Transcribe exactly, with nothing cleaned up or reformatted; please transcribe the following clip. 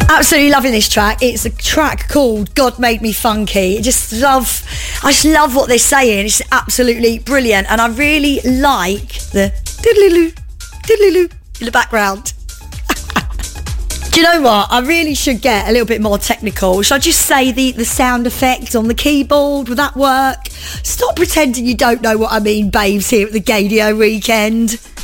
Absolutely loving this track. It's a track called God Made Me Funky. I just love, I just love what they're saying. It's absolutely brilliant. And I really like the diddly-loo, diddly-loo in the background. Do you know what? I really should get a little bit more technical. Should I just say the, the sound effect on the keyboard? Would that work? Stop pretending you don't know what I mean, babes, here at the Gaydio Weekend.